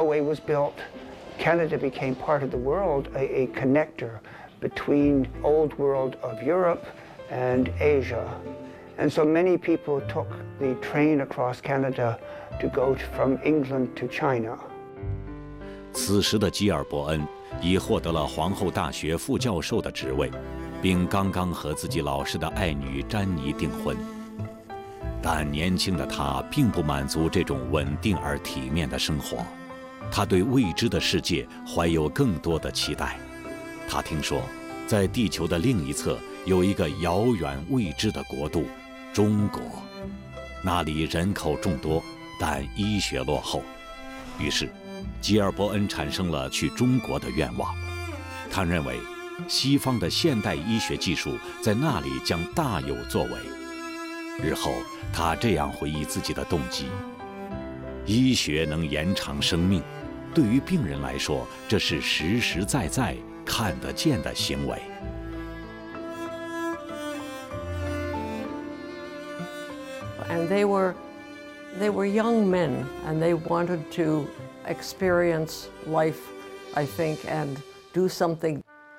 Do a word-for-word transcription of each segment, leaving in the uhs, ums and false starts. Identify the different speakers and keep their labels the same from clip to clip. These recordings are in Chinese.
Speaker 1: railway was built, Canada became part of the world, a, a connector between old world of Europe and Asia. And so many people took the train across Canada to go from England to China.
Speaker 2: 此时的基尔伯恩已获得了皇后大学副教授的职位，并刚刚和自己老师的爱女詹妮订婚。但年轻的他并不满足这种稳定而体面的生活，他对未知的世界怀有更多的期待。他听说，在地球的另一侧有一个遥远未知的国度——中国，那里人口众多，但医学落后。于是，吉尔伯恩产生了去中国的愿望。他认为，西方的现代医学技术在那里将大有作为。日后，他这样回忆自己的动机：医学能延长生命，对于病人来说，这是实实在在看得见的行为。
Speaker 3: And they were, they were young men, and they wanted to experience life, I think, and do something.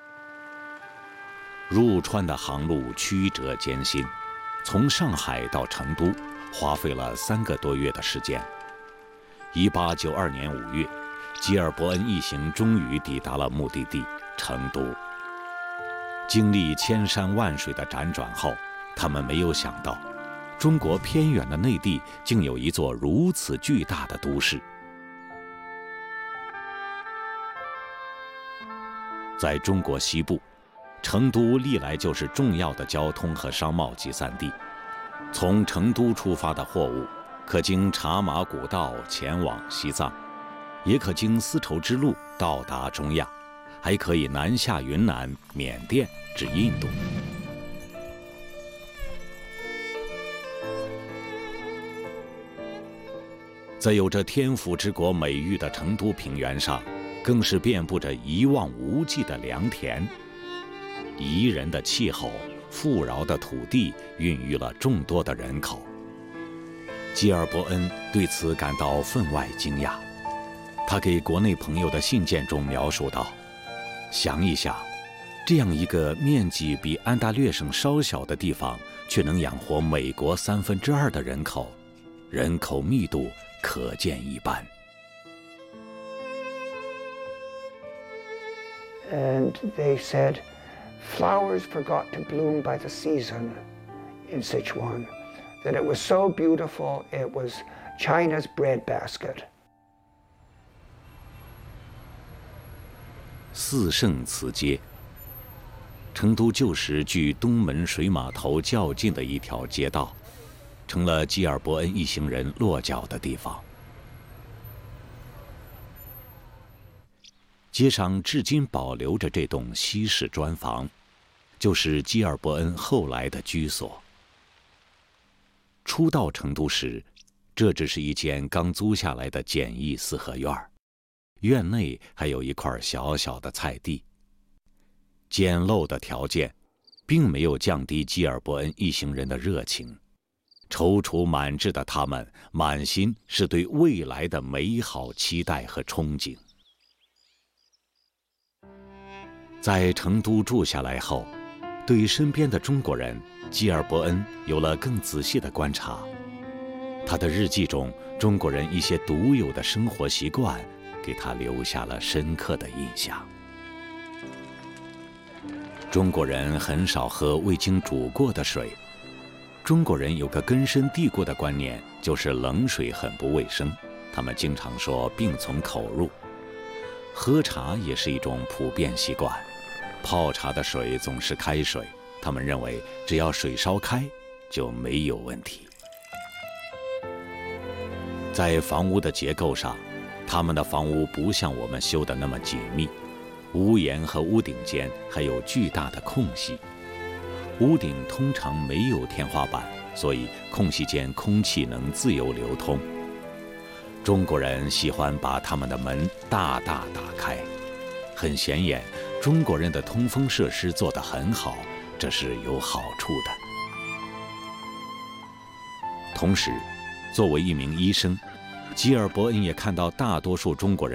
Speaker 2: 入川的航路曲折艰辛，从上海到成都，花费了三个多月的时间。一八九二年五月，吉尔伯恩一行终于抵达了目的地成都。经历千山万水的辗转后，他们没有想到，中国偏远的内地竟有一座如此巨大的都市。在中国西部，成都历来就是重要的交通和商贸集散地。从成都出发的货物，可经茶马古道前往西藏，也可经丝绸之路到达中亚，还可以南下云南、缅甸至印度。在有着天府之国美誉的成都平原上，更是遍布着一望无际的良田。宜人的气候、富饶的土地孕育了众多的人口。吉尔伯恩对此感到分外惊讶。他给国内朋友的信件中描述道：“想一想，这样一个面积比安大略省稍小的地方，却能养活美国三分之二的人口，人口密度可见一斑。”
Speaker 1: And they said, flowers forgot to bloom by the season in Sichuan, that it was so beautiful, it was China's breadbasket.
Speaker 2: 四圣祠街，成都旧时距东门水码头较近的一条街道，成了吉尔伯恩一行人落脚的地方。街上至今保留着这栋西式砖房，就是吉尔伯恩后来的居所。初到成都时，这只是一间刚租下来的简易四合院，院内还有一块小小的菜地。简陋的条件，并没有降低吉尔伯恩一行人的热情。踌躇满志的他们，满心是对未来的美好期待和憧憬。在成都住下来后，对身边的中国人，吉尔伯恩有了更仔细的观察。他的日记中，中国人一些独有的生活习惯，给他留下了深刻的印象。中国人很少喝未经煮过的水。中国人有个根深蒂固的观念，就是冷水很不卫生，他们经常说病从口入。喝茶也是一种普遍习惯，泡茶的水总是开水，他们认为只要水烧开就没有问题。在房屋的结构上，他们的房屋不像我们修的那么紧密，屋檐和屋顶间还有巨大的空隙。屋顶通常没有天花板，所以空隙间空气能自由流通。中国人喜欢把他们的门大大打开，很显眼，中国人的通风设施做得很好，这是有好处的。同时，作为一名医生，吉尔伯恩也看到大多数中国人